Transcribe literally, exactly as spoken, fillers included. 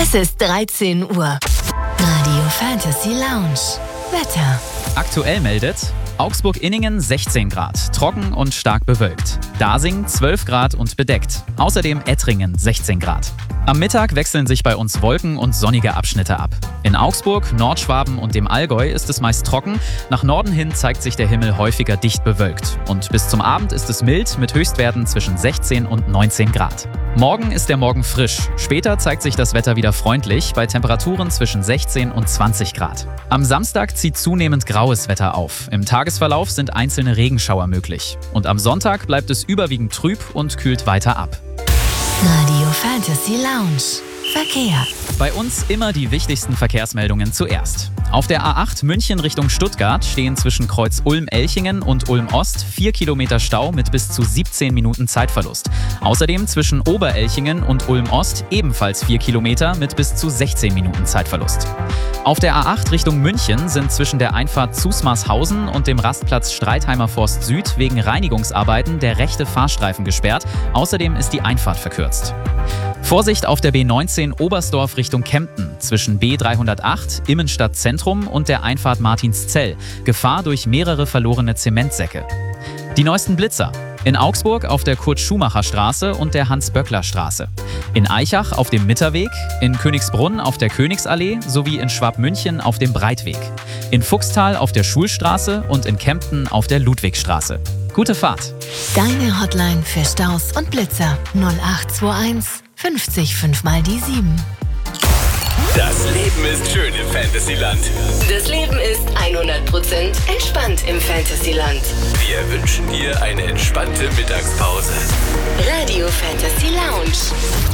Es ist dreizehn Uhr. Radio Fantasy Lounge. Wetter. Aktuell meldet Augsburg-Inningen sechzehn Grad, trocken und stark bewölkt. Dasing zwölf Grad und bedeckt. Außerdem Ettringen sechzehn Grad. Am Mittag wechseln sich bei uns Wolken und sonnige Abschnitte ab. In Augsburg, Nordschwaben und dem Allgäu ist es meist trocken. Nach Norden hin zeigt sich der Himmel häufiger dicht bewölkt. Und bis zum Abend ist es mild mit Höchstwerten zwischen sechzehn und neunzehn Grad. Morgen ist der Morgen frisch. Später zeigt sich das Wetter wieder freundlich bei Temperaturen zwischen sechzehn und zwanzig Grad. Am Samstag zieht zunehmend graues Wetter auf. Im Tagesverlauf sind einzelne Regenschauer möglich. Und am Sonntag bleibt es überwiegend trüb und kühlt weiter ab. Radio Fantasy Lounge. Verkehr. Bei uns immer die wichtigsten Verkehrsmeldungen zuerst. Auf der A acht München Richtung Stuttgart stehen zwischen Kreuz Ulm-Elchingen und Ulm-Ost vier Kilometer Stau mit bis zu siebzehn Minuten Zeitverlust. Außerdem zwischen Oberelchingen und Ulm-Ost ebenfalls vier Kilometer mit bis zu sechzehn Minuten Zeitverlust. Auf der A acht Richtung München sind zwischen der Einfahrt Zusmarshausen und dem Rastplatz Streitheimer Forst Süd wegen Reinigungsarbeiten der rechte Fahrstreifen gesperrt. Außerdem ist die Einfahrt verkürzt. Vorsicht auf der B neunzehn Oberstdorf Richtung Kempten zwischen B dreihundertacht Immenstadt Zentrum und der Einfahrt Martinszell. Gefahr durch mehrere verlorene Zementsäcke. Die neuesten Blitzer. In Augsburg auf der Kurt-Schumacher-Straße und der Hans-Böckler-Straße. In Aichach auf dem Mitterweg, in Königsbrunn auf der Königsallee sowie in Schwabmünchen auf dem Breitweg. In Fuchstal auf der Schulstraße und in Kempten auf der Ludwigstraße. Gute Fahrt! Deine Hotline für Staus und Blitzer null acht zwei eins fünfzig fünf mal die sieben. Das Leben ist schön im Fantasyland. Das Leben ist hundert Prozent entspannt im Fantasyland. Wir wünschen dir eine entspannte Mittagspause. Radio Fantasy Lounge.